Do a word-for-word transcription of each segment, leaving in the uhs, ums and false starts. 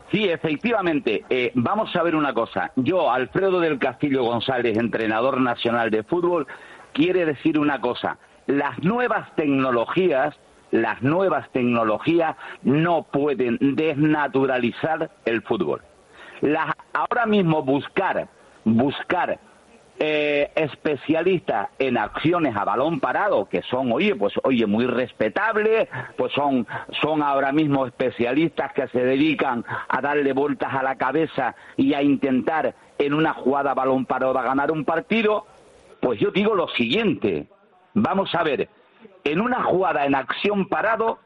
Sí, efectivamente. Eh, vamos a ver una cosa. Yo, Alfredo del Castillo González, entrenador nacional de fútbol, quiere decir una cosa. Las nuevas tecnologías, las nuevas tecnologías no pueden desnaturalizar el fútbol. Las, ahora mismo buscar, buscar eh, especialistas en acciones a balón parado, que son, oye, pues oye, muy respetables, pues son, son ahora mismo especialistas que se dedican a darle vueltas a la cabeza y a intentar en una jugada a balón parado a ganar un partido. Pues yo digo lo siguiente, vamos a ver, en una jugada en acción parado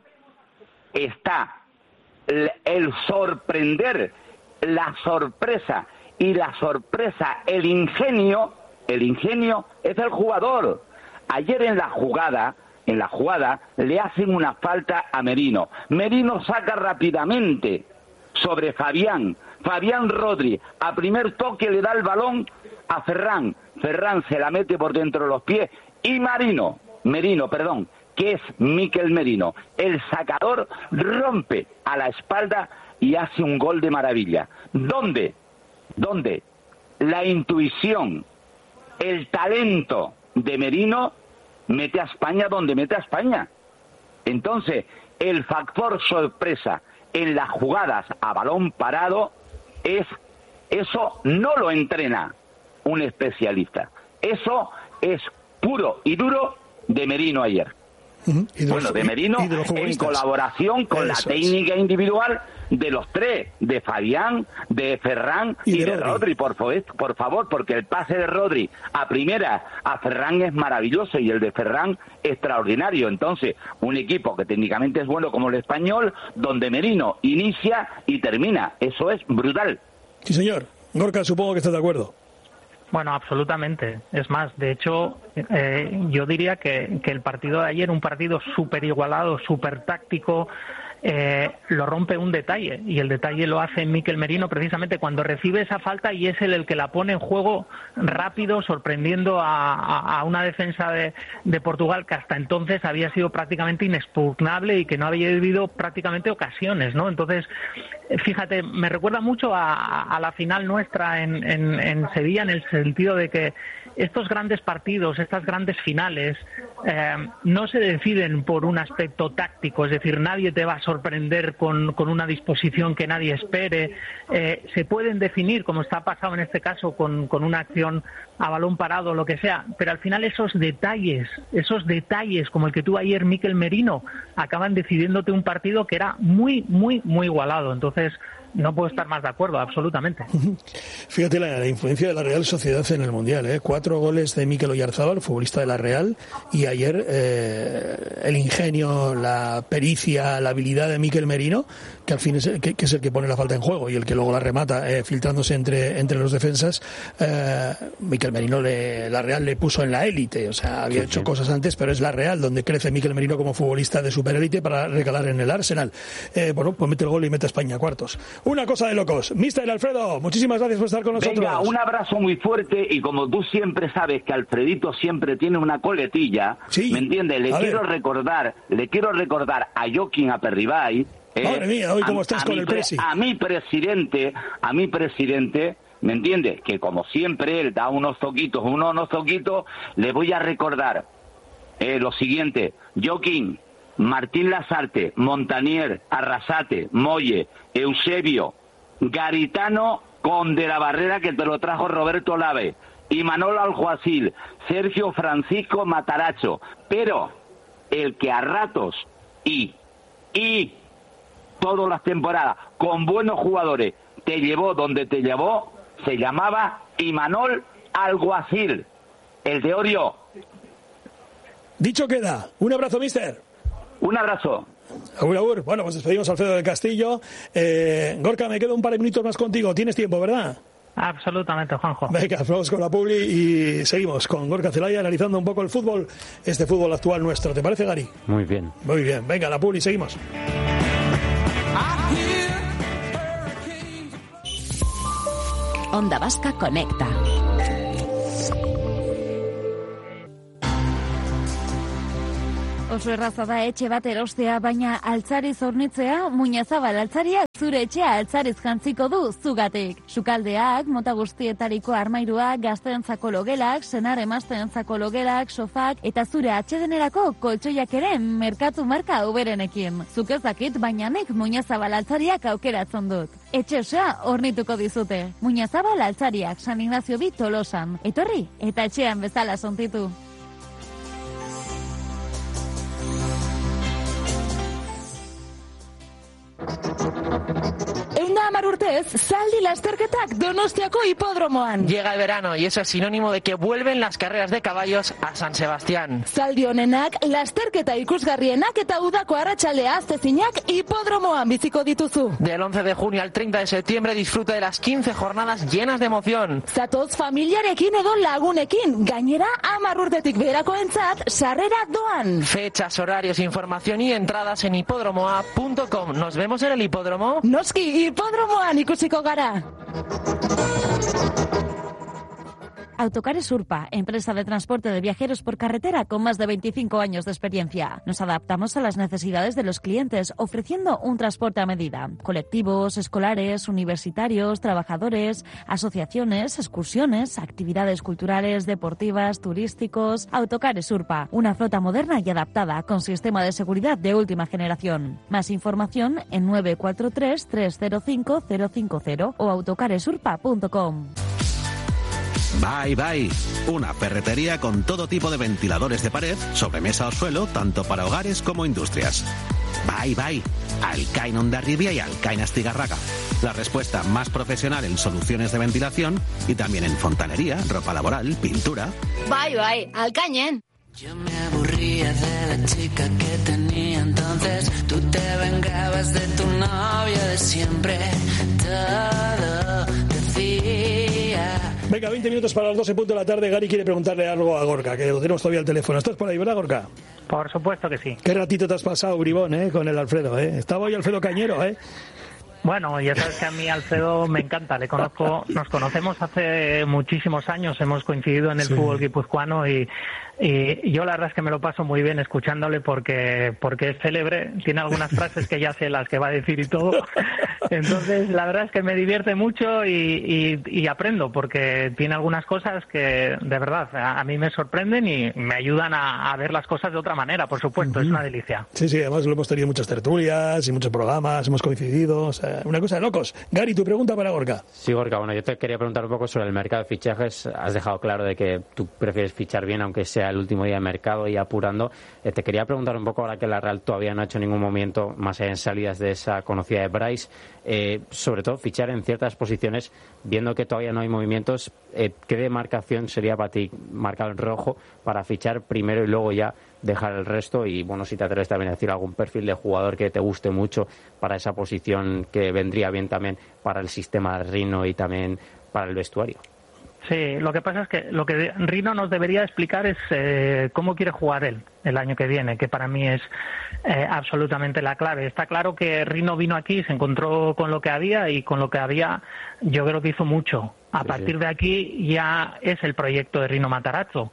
está el, el sorprender, la sorpresa, y la sorpresa, el ingenio, el ingenio es el jugador. Ayer en la jugada, en la jugada, le hacen una falta a Merino. Merino saca rápidamente sobre Fabián. Fabián Rodri, a primer toque le da el balón a Ferran. Ferran se la mete por dentro de los pies y Marino, Merino, perdón, que es Mikel Merino, el sacador, rompe a la espalda y hace un gol de maravilla. ¿Dónde? ¿Dónde? La intuición, el talento de Merino mete a España donde mete a España. Entonces, el factor sorpresa en las jugadas a balón parado es, eso no lo entrena un especialista. Eso es puro y duro de Merino ayer. Uh-huh. De bueno, los, de Merino y, y de en colaboración con Eso la técnica es. individual de los tres, de Fabián, de Ferran y, y de, de Rodri, Rodri por, favor, por favor, porque el pase de Rodri a primera a Ferran es maravilloso y el de Ferran extraordinario. Entonces, un equipo que técnicamente es bueno como el Español, donde Merino inicia y termina. Eso es brutal. Sí, señor. Gorka, supongo que estás de acuerdo. Bueno, absolutamente. Es más, de hecho, eh, yo diría que, que el partido de ayer, un partido súper igualado, súper táctico, eh, lo rompe un detalle, y el detalle lo hace Mikel Merino precisamente cuando recibe esa falta y es él el que la pone en juego rápido, sorprendiendo a, a, a una defensa de, de Portugal que hasta entonces había sido prácticamente inexpugnable y que no había vivido prácticamente ocasiones, ¿no? Entonces, fíjate, me recuerda mucho a, a la final nuestra en, en, en Sevilla, en el sentido de que estos grandes partidos, estas grandes finales, eh, no se deciden por un aspecto táctico, es decir, nadie te va a sorprender con, con una disposición que nadie espere. Eh, se pueden definir, como está pasado en este caso, con, con una acción a balón parado o lo que sea, pero al final esos detalles, esos detalles como el que tuvo ayer Mikel Merino, acaban decidiéndote un partido que era muy, muy, muy igualado. Entonces, no puedo estar más de acuerdo, absolutamente. Fíjate la, la influencia de la Real Sociedad en el Mundial, ¿eh? Cuatro goles de Mikel Oyarzábal, futbolista de la Real, y ayer eh, el ingenio, la pericia, la habilidad de Mikel Merino, que al fin es, que, que es el que pone la falta en juego y el que luego la remata, eh, filtrándose entre entre los defensas. eh, Mikel Merino, le, la Real le puso en la élite, o sea, había sí, hecho sí. cosas antes, pero es la Real donde crece Mikel Merino como futbolista de superélite para recalar en el Arsenal. Eh, bueno, pues mete el gol y mete a España a cuartos. Una cosa de locos. Mister Alfredo, muchísimas gracias por estar con nosotros. Venga, un abrazo muy fuerte, y como tú siempre sabes que Alfredito siempre tiene una coletilla, sí, ¿me entiendes? Le quiero ver. recordar, le quiero recordar a Joaquín Aperribay, eh, madre mía, hoy cómo estás con el presi. A mi presidente, a mi presidente, ¿me entiendes? Que como siempre él da unos toquitos, unos, unos toquitos, le voy a recordar eh, lo siguiente. Joaquín, Martín Lasarte, Montanier, Arrasate, Molle, Eusebio, Garitano con De la Barrera, que te lo trajo Roberto Lave, y Manolo Alguacil, Sergio Francisco Mataracho, pero el que a ratos y, y todas las temporadas con buenos jugadores te llevó donde te llevó, se llamaba Imanol Alguacil, el de Orio. Dicho queda. Un abrazo, mister. Un abrazo. Agur, agur. Bueno, pues despedimos a Alfredo del Castillo. Eh, Gorka, me quedo un par de minutos más contigo. Tienes tiempo, ¿verdad? Absolutamente, Juanjo. Venga, vamos con la publi y seguimos con Gorka Celaya analizando un poco el fútbol, este fútbol actual nuestro. ¿Te parece, Gary? Muy bien. Muy bien. Venga, la publi, seguimos. Onda Vasca Conecta. Oso erraza da etxe bat erostea, baina altzariz hornitzea, Muñezabal altzaria zure etxea altzariz jantziko du zugatik. Sukaldeak, mota guztietariko armairuak, gazteentzako logelak, senar emazteentzako logelak, sofak eta zure atsedenerako koltsoiak ere merkatu marka uberenekin. Zuk ez dakit, baina nik Muñezabal altzariak aukeratzen dut. Etxe osoa hornituko dizute. Muñezabal altzariak, San Ignacio bi Tolosan. Etorri eta etxean bezala sontitu. Eunda hamar urtez, zaldi lasterketak Donostiako hipodromoan. Llega el verano y eso es sinónimo de que vuelven las carreras de caballos a San Sebastián. Zaldi honenak, lasterketa ikusgarrienak eta udako arratsaldea aztezinak hipodromoan biziko dituzu. Del once de junio al treinta de septiembre disfruta de las quince jornadas llenas de emoción. Zatoz familiarekin edo lagunekin, gainera hamar urtetik beherakoentzat sarrera doan. Fechas, horarios, información y entradas en hipodromoa punto com. Nos vemos en el hipódromo. Noski, hipodromoan ikusiko gara. Autocares Urpa, empresa de transporte de viajeros por carretera con más de veinticinco años de experiencia. Nos adaptamos a las necesidades de los clientes, ofreciendo un transporte a medida. Colectivos, escolares, universitarios, trabajadores, asociaciones, excursiones, actividades culturales, deportivas, turísticos. Autocares Urpa, una flota moderna y adaptada con sistema de seguridad de última generación. Más información en nueve cuatro tres, tres cero cinco, cero cinco cero o autocaresurpa punto com. Bye Bye, una ferretería con todo tipo de ventiladores de pared, sobremesa o suelo, tanto para hogares como industrias. Bye Bye, Alcain Hondarribia y Alcain Astigarraga. La respuesta más profesional en soluciones de ventilación y también en fontanería, ropa laboral, pintura. Bye Bye, Alcañen. Yo me aburría de la chica que tenía entonces. Tú te vengabas de tu novio de siempre. Todo decía. Venga, veinte minutos para las doce punto de la tarde. Gary quiere preguntarle algo a Gorka, que lo tenemos todavía al teléfono. ¿Estás por ahí, verdad, Gorka? Por supuesto que sí. Qué ratito te has pasado, Bribón, ¿eh? Con el Alfredo, ¿eh? Estaba hoy Alfredo Cañero, ¿eh? Bueno, ya sabes que a mí Alfredo me encanta, le conozco, nos conocemos hace muchísimos años, hemos coincidido en el sí. fútbol guipuzcoano y, y yo la verdad es que me lo paso muy bien escuchándole porque porque es célebre, tiene algunas frases que ya sé las que va a decir y todo, entonces la verdad es que me divierte mucho y, y, y aprendo porque tiene algunas cosas que de verdad a, a mí me sorprenden y me ayudan a, a ver las cosas de otra manera, por supuesto, uh-huh. es una delicia. Sí, sí, además lo hemos tenido muchas tertulias y muchos programas, hemos coincidido, o sea, una cosa de locos. Gary, tu pregunta para Gorka. Sí, Gorka, bueno, yo te quería preguntar un poco sobre el mercado de fichajes. Has dejado claro de que tú prefieres fichar bien, aunque sea el último día de mercado y apurando. Eh, te quería preguntar un poco, ahora que la Real todavía no ha hecho ningún movimiento más allá en salidas de esa conocida de Bryce, eh, sobre todo fichar en ciertas posiciones, viendo que todavía no hay movimientos, eh, ¿qué demarcación sería para ti marcado en rojo para fichar primero y luego ya dejar el resto? Y bueno, si te atreves también a decir algún perfil de jugador que te guste mucho para esa posición que vendría bien también para el sistema de Rino y también para el vestuario. Sí, lo que pasa es que lo que Rino nos debería explicar es eh, cómo quiere jugar él el año que viene, que para mí es eh, absolutamente la clave. Está claro que Rino vino aquí, se encontró con lo que había y con lo que había yo creo que hizo mucho. A sí, partir sí. de aquí ya es el proyecto de Rino Matarazzo.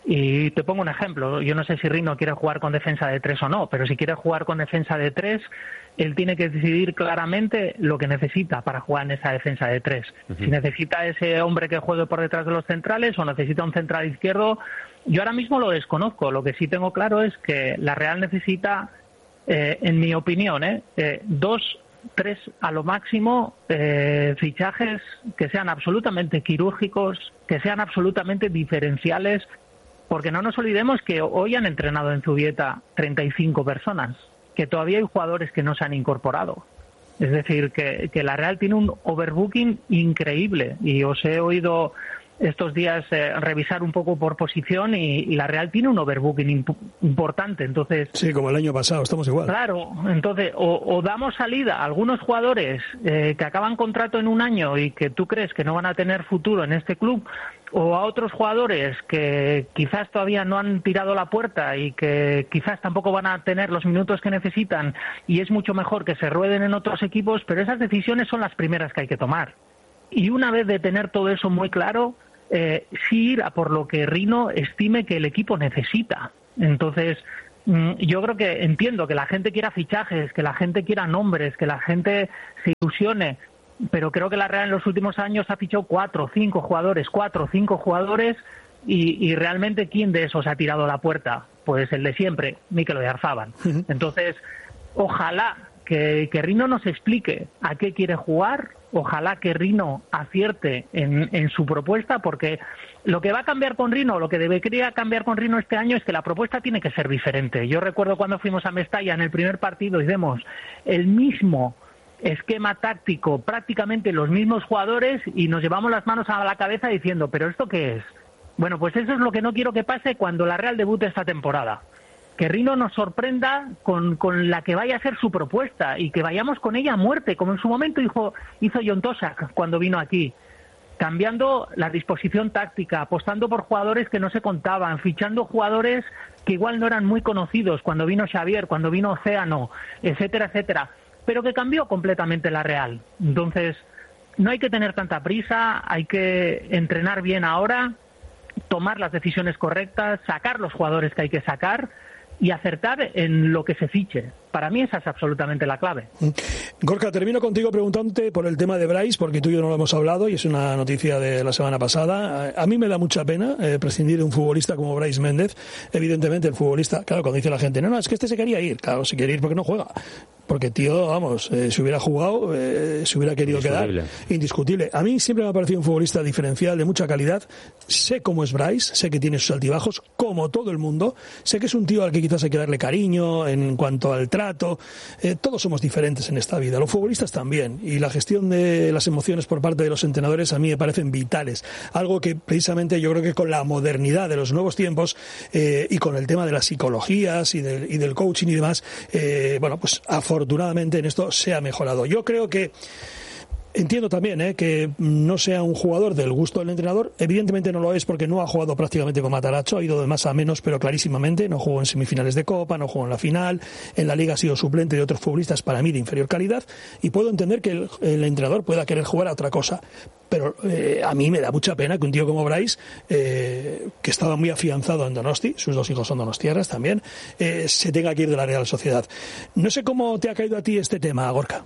Y te pongo un ejemplo, yo no sé si Rino quiere jugar con defensa de tres o no, pero si quiere jugar con defensa de tres, él tiene que decidir claramente lo que necesita para jugar en esa defensa de tres. Uh-huh. Si necesita ese hombre que juegue por detrás de los centrales o necesita un central izquierdo, yo ahora mismo lo desconozco. Lo que sí tengo claro es que la Real necesita, eh, en mi opinión, eh, eh, dos, tres a lo máximo eh, fichajes que sean absolutamente quirúrgicos, que sean absolutamente diferenciales. Porque no nos olvidemos que hoy han entrenado en Zubieta treinta y cinco personas, que todavía hay jugadores que no se han incorporado. Es decir, que, que la Real tiene un overbooking increíble y os he oído estos días eh, revisar un poco por posición y, y la Real tiene un overbooking imp- importante. Entonces, sí, como el año pasado, estamos igual. Claro, entonces o, o damos salida a algunos jugadores eh, que acaban contrato en un año y que tú crees que no van a tener futuro en este club, o a otros jugadores que quizás todavía no han tirado la puerta y que quizás tampoco van a tener los minutos que necesitan y es mucho mejor que se rueden en otros equipos, pero esas decisiones son las primeras que hay que tomar. Y una vez de tener todo eso muy claro, eh, sí ir a por lo que Rino estime que el equipo necesita. Entonces, yo creo que entiendo que la gente quiera fichajes, que la gente quiera nombres, que la gente se ilusione, pero creo que la Real en los últimos años ha fichado cuatro o cinco jugadores, cuatro o cinco jugadores, y, y realmente ¿quién de esos ha tirado la puerta? Pues el de siempre, Mikel Oyarzabal. Entonces, ojalá que, que Rino nos explique a qué quiere jugar, ojalá que Rino acierte en, en su propuesta, porque lo que va a cambiar con Rino, lo que debería cambiar con Rino este año es que la propuesta tiene que ser diferente. Yo recuerdo cuando fuimos a Mestalla en el primer partido y vemos el mismo esquema táctico, prácticamente los mismos jugadores, y nos llevamos las manos a la cabeza diciendo, ¿pero esto qué es? Bueno, pues eso es lo que no quiero que pase cuando la Real debute esta temporada. Que Rino nos sorprenda con, con la que vaya a ser su propuesta y que vayamos con ella a muerte, como en su momento hizo, hizo Jon Tosak cuando vino aquí, cambiando la disposición táctica, apostando por jugadores que no se contaban, fichando jugadores que igual no eran muy conocidos cuando vino Xavier, cuando vino Océano, etcétera, etcétera, pero que cambió completamente la Real. Entonces, no hay que tener tanta prisa, hay que entrenar bien ahora, tomar las decisiones correctas, sacar los jugadores que hay que sacar y acertar en lo que se fiche. Para mí esa es absolutamente la clave. Gorka, termino contigo preguntándote por el tema de Brais, porque tú y yo no lo hemos hablado y es una noticia de la semana pasada. A mí me da mucha pena eh, prescindir de un futbolista como Brais Méndez. Evidentemente el futbolista, claro, cuando dice la gente, no, no, es que este se quería ir. Claro, se quiere ir porque no juega. Porque, tío, vamos, eh, si hubiera jugado, eh, se hubiera querido quedar. Indiscutible. A mí siempre me ha parecido un futbolista diferencial, de mucha calidad. Sé cómo es Brais, sé que tiene sus altibajos, como todo el mundo. Sé que es un tío al que quizás hay que darle cariño en cuanto al trato. Eh, todos somos diferentes en esta vida, los futbolistas también. Y la gestión de las emociones por parte de los entrenadores a mí me parecen vitales. Algo que precisamente yo creo que con la modernidad de los nuevos tiempos eh, y con el tema de las psicologías y del, y del coaching y demás, eh, bueno, pues afortunadamente en esto se ha mejorado. Yo creo que entiendo también eh, que no sea un jugador del gusto del entrenador. Evidentemente no lo es porque no ha jugado prácticamente con Matarazzo, ha ido de más a menos, pero clarísimamente no jugó en semifinales de Copa, no jugó en la final, en la Liga ha sido suplente de otros futbolistas para mí de inferior calidad, y puedo entender que el, el entrenador pueda querer jugar a otra cosa. Pero eh, a mí me da mucha pena que un tío como Brais, eh, que estaba muy afianzado en Donosti, sus dos hijos son donostiarras también, eh, se tenga que ir de la Real Sociedad. No sé cómo te ha caído a ti este tema, Gorka.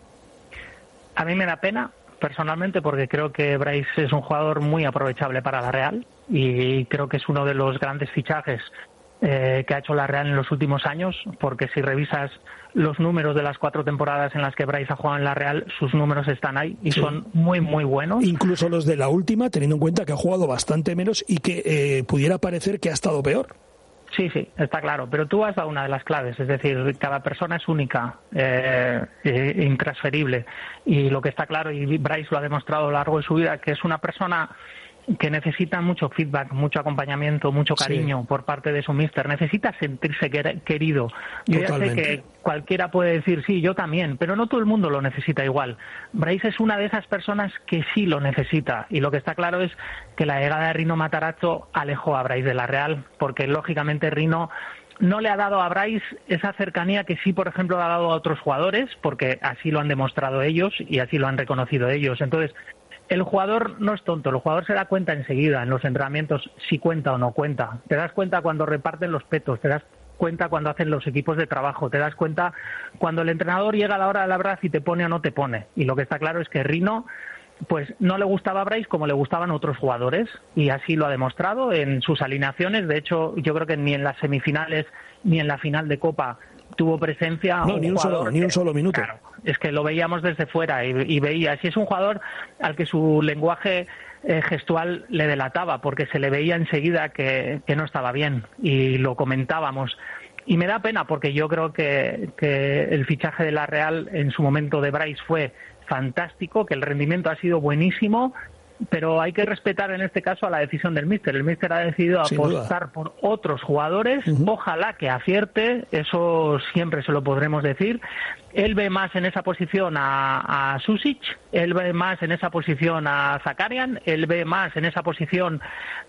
A mí me da pena, personalmente, porque creo que Brais es un jugador muy aprovechable para la Real y creo que es uno de los grandes fichajes eh, que ha hecho la Real en los últimos años, porque si revisas los números de las cuatro temporadas en las que Brais ha jugado en la Real, sus números están ahí y sí, son muy, muy buenos. Incluso los de la última, teniendo en cuenta que ha jugado bastante menos y que eh, pudiera parecer que ha estado peor. Sí, sí, está claro, pero tú has dado una de las claves, es decir, cada persona es única, eh, e intransferible, y lo que está claro, y Brais lo ha demostrado a lo largo de su vida, que es una persona que necesita mucho feedback, mucho acompañamiento, mucho cariño sí. por parte de su míster, necesita sentirse querido. Yo Totalmente. Ya sé que cualquiera puede decir, sí, yo también, pero no todo el mundo lo necesita igual. Brais es una de esas personas que sí lo necesita, y lo que está claro es que la llegada de Rino Matarazzo alejó a Brais de la Real, porque lógicamente Rino no le ha dado a Brais esa cercanía que sí, por ejemplo, le ha dado a otros jugadores, porque así lo han demostrado ellos y así lo han reconocido ellos. Entonces, el jugador no es tonto, el jugador se da cuenta enseguida en los entrenamientos si cuenta o no cuenta. Te das cuenta cuando reparten los petos, te das cuenta cuando hacen los equipos de trabajo, te das cuenta cuando el entrenador llega a la hora de la verdad y te pone o no te pone. Y lo que está claro es que Rino pues no le gustaba a Brais como le gustaban otros jugadores, y así lo ha demostrado en sus alineaciones. De hecho, yo creo que ni en las semifinales ni en la final de Copa tuvo presencia. No, un ni, un solo, que, ni un solo minuto. Claro, es que lo veíamos desde fuera y, y veía, si es un jugador al que su lenguaje eh, gestual le delataba, porque se le veía enseguida que, que no estaba bien, y lo comentábamos. Y me da pena porque yo creo que, que el fichaje de la Real en su momento de Brais fue fantástico, que el rendimiento ha sido buenísimo, pero hay que respetar en este caso a la decisión del míster. El míster ha decidido Sin apostar duda. por otros jugadores, uh-huh. ojalá que acierte, eso siempre se lo podremos decir. Él ve más en esa posición a, a Susic, él ve más en esa posición a Zakarian, él ve más en esa posición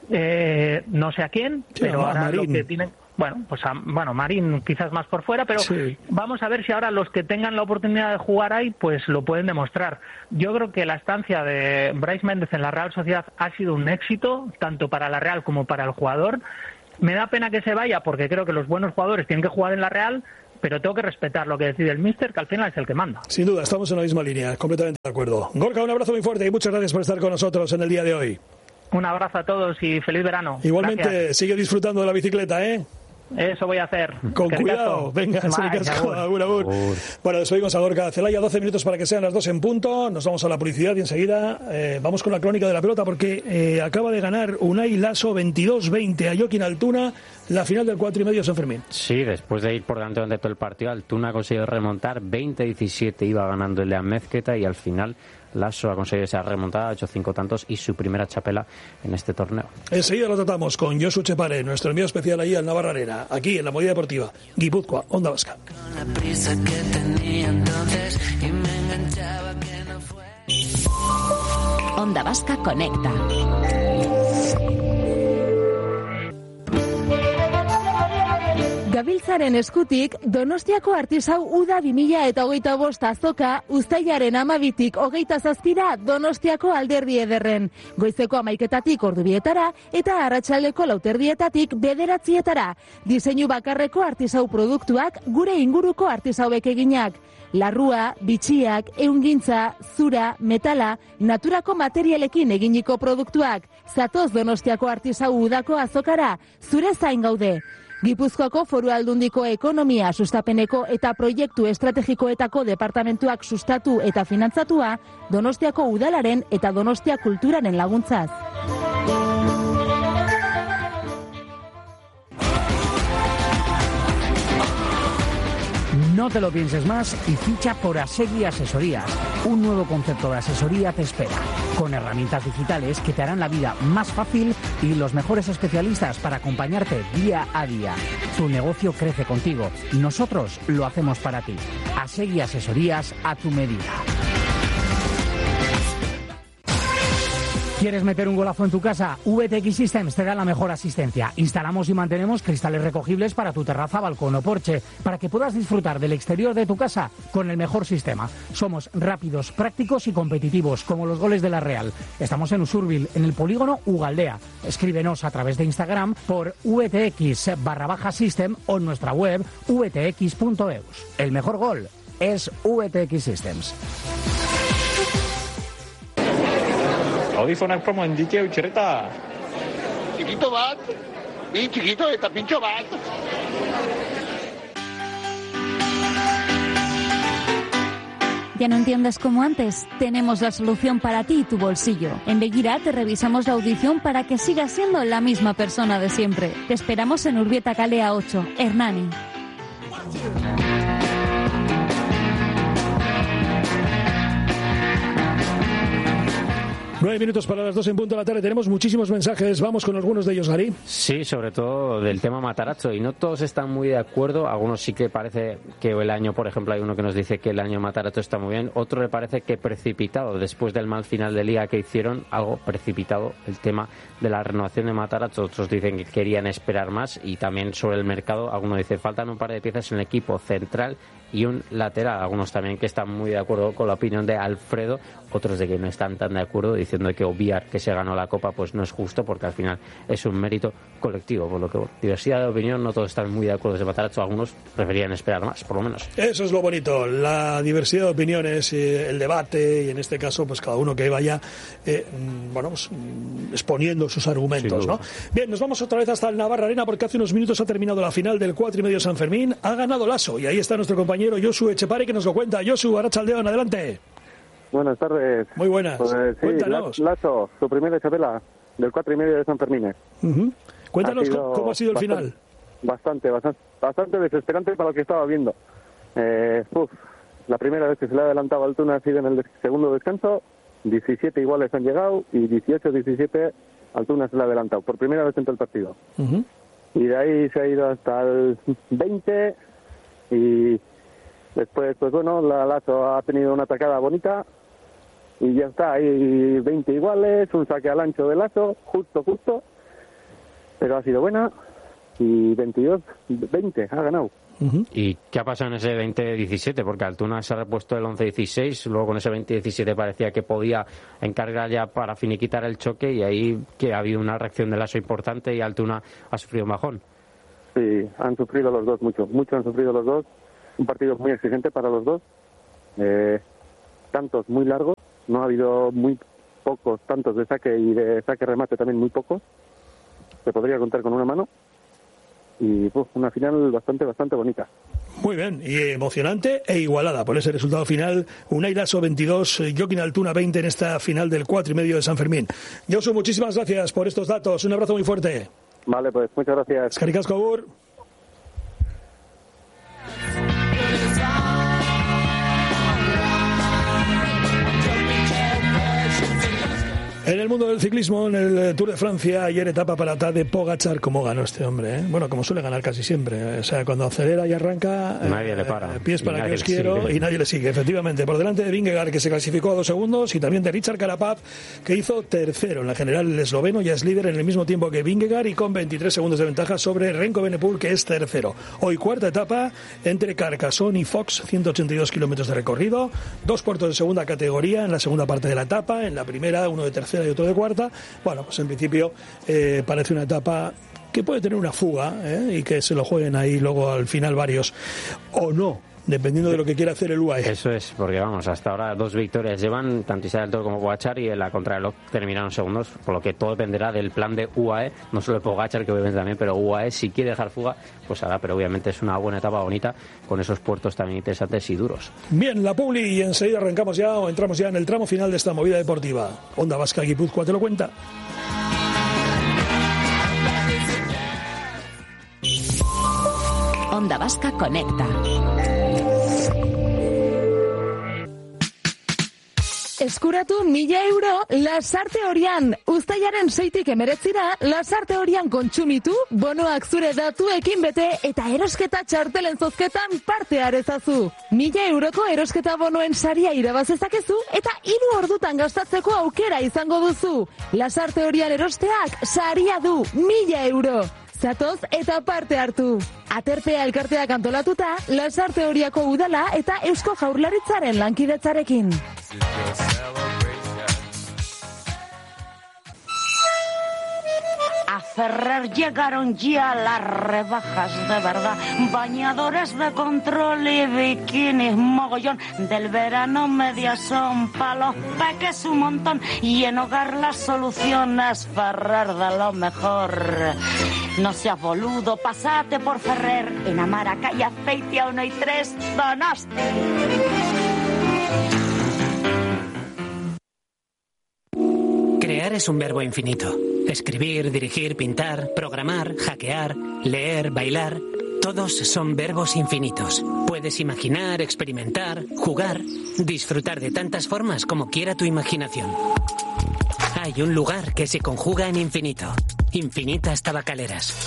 eh, no sé a quién, sí, pero ahora Marín. Lo que tienen... Bueno, pues a, bueno, Marín quizás más por fuera, pero sí. Vamos a ver si ahora los que tengan la oportunidad de jugar ahí, pues lo pueden demostrar. Yo creo que la estancia de Brais Méndez en la Real Sociedad ha sido un éxito, tanto para la Real como para el jugador, Me da pena que se vaya porque creo que los buenos jugadores tienen que jugar en la Real, pero tengo que respetar lo que decide el míster, que al final es el que manda. Sin duda, estamos en la misma línea, completamente de acuerdo. Gorka, un abrazo muy fuerte y muchas gracias por estar con nosotros en el día de hoy. Un abrazo a todos y feliz verano. Igualmente, gracias. Sigue disfrutando de la bicicleta, ¿eh? Eso voy a hacer. Con que cuidado, casco. venga, Vale, se casco. agur. Agur, agur. Agur. Bueno, despedimos a Gorka Celaya, doce minutos para que sean las dos en punto. Nos vamos a la publicidad y enseguida eh, vamos con la crónica de la pelota porque eh, acaba de ganar Unai Laso veintidós veinte a Joaquín Altuna, la final del cuatro y medio San Fermín. Sí, después de ir por delante durante todo el partido, Altuna ha conseguido remontar veinte diecisiete, iba ganando el Amezqueta y al final Lasso ha conseguido esa remontada, ha hecho cinco tantos y su primera chapela en este torneo. Enseguida lo tratamos con Josu Chepare, nuestro envío especial ahí al Navarra Arena, aquí en la Movida Deportiva, Guipúzcoa, Onda Vasca. Con la prisa que tenía entonces y me enganchaba que no fue. Onda Vasca Conecta. Gabiltzaren eskutik, Donostiako Artisau Uda bi mila hogeita bost azoka, uztailaren amabitik hogeita zazpira Donostiako Alderdi Ederren. Goizeko amaiketatik ordubietara eta arratsaldeko lauterdietatik bederatzietara. Diseinu bakarreko artisau produktuak gure inguruko artisauek eginak. Larrua, bitxiak, ehungintza, zura, metala, naturako materialekin eginiko produktuak. Zatoz Donostiako Artisau Udako azokara, zure zain gaude. Gipuzkoako Foru Aldundiko ekonomia sustapeneko eta proiektu estrategikoetako departamentuak sustatu eta finantzatua, Donostiako Udalaren eta Donostia Kulturaren laguntzaz. No te lo pienses más y ficha por Asegui Asesorías. Un nuevo concepto de asesoría te espera, con herramientas digitales que te harán la vida más fácil y los mejores especialistas para acompañarte día a día. Tu negocio crece contigo. Nosotros lo hacemos para ti. Asegui Asesorías a tu medida. ¿Quieres meter un golazo en tu casa? V T X Systems te da la mejor asistencia. Instalamos y mantenemos cristales recogibles para tu terraza, balcón o porche, para que puedas disfrutar del exterior de tu casa con el mejor sistema. Somos rápidos, prácticos y competitivos, como los goles de la Real. Estamos en Usurbil, en el polígono Ugaldea. Escríbenos a través de Instagram por vtx barra baja system o en nuestra web v t x punto e u s. El mejor gol es V T X Systems. Audifonak promo indique utxereta. Txikito bat, bi txikito eta pintxo bat. ¿Ya no entiendes como antes? Tenemos la solución para ti y tu bolsillo. En Begira te revisamos la audición para que sigas siendo la misma persona de siempre. Te esperamos en Urbieta Calea ocho, Hernani. Nueve minutos para las dos en punto de la tarde. Tenemos muchísimos mensajes. Vamos con algunos de ellos, Gary. Sí, sobre todo del tema Matarazzo. Y no todos están muy de acuerdo. Algunos sí que parece que el año, por ejemplo, hay uno que nos dice que el año Matarazzo está muy bien. Otro le parece que precipitado. Después del mal final de liga que hicieron, algo precipitado el tema de la renovación de Matarazzo. Otros dicen que querían esperar más. Y también sobre el mercado, algunos dicen faltan un par de piezas en el equipo central y un lateral. Algunos también que están muy de acuerdo con la opinión de Alfredo. Otros de que no están tan de acuerdo, diciendo que obviar que se ganó la Copa pues no es justo, porque al final es un mérito colectivo, por lo que bueno, diversidad de opinión, no todos están muy de acuerdo de Matarazzo, algunos preferían esperar más, por lo menos. Eso es lo bonito, la diversidad de opiniones, eh, el debate, y en este caso pues cada uno que vaya eh, bueno, pues, exponiendo sus argumentos, ¿no? Bien, nos vamos otra vez hasta el Navarra Arena porque hace unos minutos ha terminado la final del cuatro y medio San Fermín, ha ganado Lasso y ahí está nuestro compañero Josu Echepare que nos lo cuenta. Josu, Arratsaldeon, adelante. Buenas tardes. Muy buenas. Pues, sí, Cuéntanos. Lasso, su primera chapela del cuatro y medio de San Fermín. Uh-huh. Cuéntanos ha cómo ha sido el bastante, final. Bastante, bastante, bastante desesperante para lo que estaba viendo. Eh, uf, la primera vez que se le ha adelantado Altuna ha sido en el des- segundo descanso. diecisiete iguales han llegado y dieciocho diecisiete Altuna se le ha adelantado. Por primera vez en todo el partido. Uh-huh. Y de ahí se ha ido hasta el veinte y después, pues bueno, la Lasso ha tenido una atacada bonita. Y ya está, hay veinte iguales, un saque al ancho de Lasso, justo, justo, pero ha sido buena, y veintidós veinte ha ganado. Uh-huh. ¿Y qué ha pasado en ese veinte diecisiete? Porque Altuna se ha repuesto el once dieciséis, luego con ese veinte diecisiete parecía que podía encargar ya para finiquitar el choque y ahí que ha habido una reacción de Lasso importante y Altuna ha sufrido un bajón. Sí, han sufrido los dos mucho, mucho han sufrido los dos. Un partido muy exigente para los dos. Eh, tantos muy largos, no ha habido muy pocos tantos de saque y de saque remate también muy pocos. Se podría contar con una mano. Y uf, una final bastante, bastante bonita. Muy bien, y emocionante e igualada por ese resultado final. Unai Lasso veintidós, Jokin Altuna veinte en esta final del cuatro y medio de San Fermín. Josu, muchísimas gracias por estos datos. Un abrazo muy fuerte. Vale, pues muchas gracias. Eskerrik asko agur. En el mundo del ciclismo, en el Tour de Francia, ayer etapa para Tadej Pogačar. ¿Cómo ganó este hombre? ¿eh? Bueno, como suele ganar casi siempre. O sea, cuando acelera y arranca, nadie eh, le para. Pies para que os quiero sigue. Y nadie le sigue, efectivamente. Por delante de Vingegaard, que se clasificó a dos segundos, y también de Richard Carapaz, que hizo tercero. En la general, el esloveno ya es líder en el mismo tiempo que Vingegaard y con veintitrés segundos de ventaja sobre Remco Evenepoel, que es tercero. Hoy cuarta etapa entre Carcassonne y Fox, ciento ochenta y dos kilómetros de recorrido. Dos puertos de segunda categoría en la segunda parte de la etapa. En la primera, uno de tercera y otro de cuarta. Bueno, pues en principio eh, parece una etapa que puede tener una fuga ¿eh? y que se lo jueguen ahí luego al final varios o no, dependiendo de lo que quiera hacer el U A E. Eso es, porque vamos, hasta ahora dos victorias llevan, tanto Isabel Toro como Pogačar, y en la contrarreloj terminaron segundos, por lo que todo dependerá del plan de U A E, no solo de Pogačar, que obviamente también, pero U A E, si quiere dejar fuga, pues hará, pero obviamente es una buena etapa bonita, con esos puertos también interesantes y duros. Bien, la publi, y enseguida arrancamos ya, o entramos ya en el tramo final de esta movida deportiva. Onda Vasca Guipúzcoa te lo cuenta. Onda Vasca Conecta. Eskuratu mila euro Lasarte Horian. Uztailaren seitik emeretzira, Lasarte Horian kontsumitu, bonoak zure datuekin bete eta erosketa txartelen zozketan parte arezazu. Mila euroko erosketa bonoen saria irabazezakezu eta hiru ordutan gastatzeko aukera izango duzu. Lasarte Horian erosteak saria du mila euro. Zatoz eta parte hartu. Aterpea elkarteak antolatuta, Lasarte Horiako udala eta Eusko Jaurlaritzaren lankidetzarekin. A Ferrer llegaron ya las rebajas de verdad. Bañadores de control y bikinis mogollón. Del verano media son pa' los peques un montón. Y en hogar las soluciones Ferrer de lo mejor. No seas boludo, pasate por Ferrer. En Amara, calle Azpeitia uno y tres, Donosti. Crear es un verbo infinito. Escribir, dirigir, pintar, programar, hackear, leer, bailar. Todos son verbos infinitos. Puedes imaginar, experimentar, jugar, disfrutar de tantas formas como quiera tu imaginación. Hay un lugar que se conjuga en infinito. Infinitas Tabacaleras.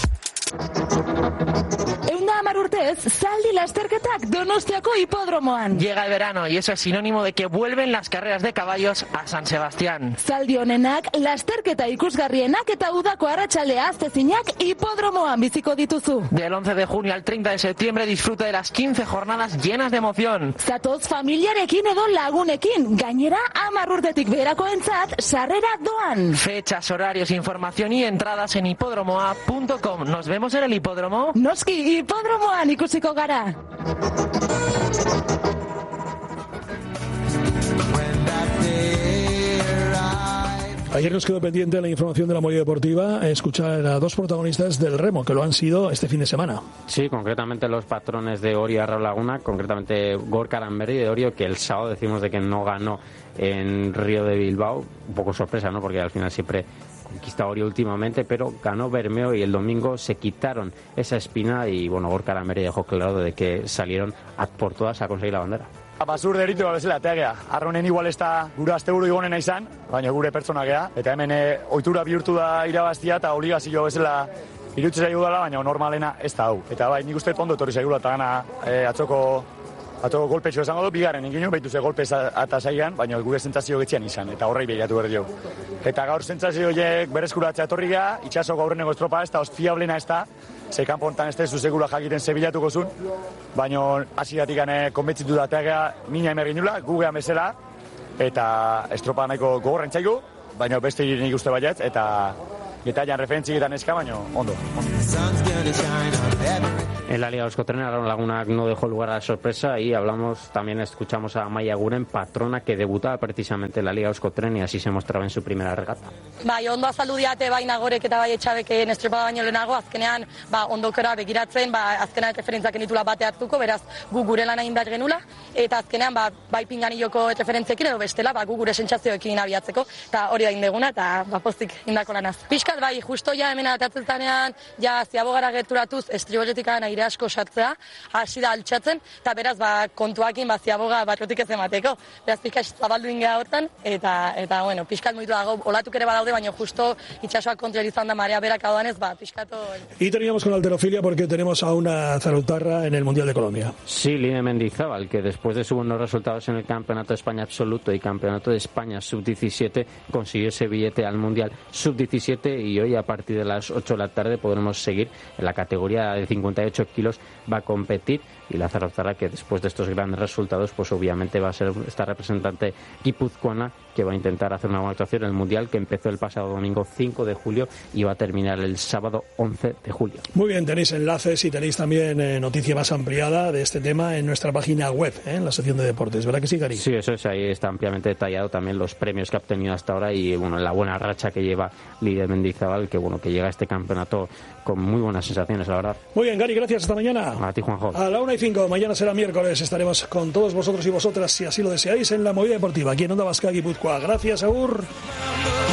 Eunda hamar urtez, zaldi lasterketak Donostiako hipodromoan. Llega el verano y eso es sinónimo de que vuelven las carreras de caballos a San Sebastián. Zaldi honenak, lasterketa ikusgarrienak eta udako arratsaldea aztezinak hipodromoan biziko dituzu. Del once de junio al treinta de septiembre disfruta de las quince jornadas llenas de emoción. Zatoz familiarekin edo lagunekin, gainera hamar urtetik beherakoentzat sarrera doan. Fechas, horarios, información y entradas en hipodromoa punto com. Nos vemos en el hipódromo. Noski, hipodromoan ikusiko gara. Ayer nos quedó pendiente la información de la movida deportiva, escuchar a dos protagonistas del remo, que lo han sido este fin de semana. Sí, concretamente los patrones de Orio Arrao Laguna, concretamente Gorka Aranberri de Orio, que el sábado decimos de que no ganó en Río de Bilbao, un poco sorpresa, ¿no? Porque al final siempre conquista Orio últimamente, pero ganó Bermeo y el domingo se quitaron esa espina y bueno, Gorka Aranberri dejó claro de que salieron a por todas a conseguir la bandera. Basur deritu bezala tegea. Arronen igual ez da gure asteburu igonena izan, baina gure pertsona gea. Eta hemen e, ohitura bihurtu da irabaztia eta obligazio bezala iruditzen zaigu dela, baina normalena ez da hau. Eta bai, nik uste ondo etorri zaigula eta gana e, atzoko ato golpetxo esango du, bigarren inginu, behitu ze golpez eta zaigan, baina gure sentsazio getxian izan, eta horrei behiratu behar dio. Eta gaur sentsazio horiek bereskuratzea etorri gara, itxasoko aurreneko estropa ez da, os fiablena ez da, ze kanpo hontan ez dezu segula jakiten zebilatuko zun, baina hasieratik gane konbentzitu da teagea mina emerri nula, gugean bezala, eta estropa nahiko gogorren txaigu, baina beste nik uste baiet, eta getailan referentzietan eska, baina ondo. En la Liga Euskotren, Aaron Laguna no dejó lugar a la sorpresa y hablamos, también escuchamos a Maia Guren, patrona que debutaba precisamente en la Liga Euskotren y así se mostraba en su primera regata. Bai, ondo azaldu diate bai Nagorek eta bai Etxabeken estropada baino lehenago, azkenean ba, ondokera begiratzen, ba, azkenean referentzak enitula bate hartuko, beraz gu gure lan egin behar genula, eta azkenean ba, bai Pinganilloko referentzekin edo bestela, ba, gu gure sentsazioekin abiatzeko, eta hori da indeguna, eta ba, pozik indako lanaz. Piskat bai, justo ja hemen atatzezanean, ja ziabogara gerturatuz, estriboletikan aire asko sartzea, hasi da altxatzen, eta beraz, ba, kontuakin, ba, ziaboga barrotik ez emateko. Beraz, pixka zabaldu ingea hortan, eta, eta bueno, pixkat muitu dago, olatuk ere badaude, baina justo itxasoak kontralizan da marea berak haudanez, ba, pixkato... Y teníamos con halterofilia porque tenemos a una zarautarra en el Mundial de Colombia. Sí, Line Mendizábal, que después de sus buenos resultados en el Campeonato de España Absoluto y Campeonato de España sub diecisiete, consiguió ese billete al Mundial sub diecisiete y hoy a partir de las ocho de la tarde podremos seguir en la categoría de cincuenta y ocho kilos, va a competir, y la zarautarra que después de estos grandes resultados pues obviamente va a ser esta representante guipuzcoana que va a intentar hacer una buena actuación en el Mundial que empezó el pasado domingo cinco de julio y va a terminar el sábado once de julio. Muy bien, tenéis enlaces y tenéis también eh, noticia más ampliada de este tema en nuestra página web, ¿eh? En la sección de deportes, ¿verdad que sí, Gary? Sí, eso es, ahí está ampliamente detallado también los premios que ha obtenido hasta ahora y bueno, la buena racha que lleva Lidia Mendizábal, que bueno, que llega a este campeonato con muy buenas sensaciones, la verdad. Muy bien, Gary, gracias, hasta mañana. A ti, Juanjo. A la una y cinco, mañana será miércoles, estaremos con todos vosotros y vosotras, si así lo deseáis, en la movida deportiva, aquí en Onda Vasca, Guipúzcoa. Gracias, Agur.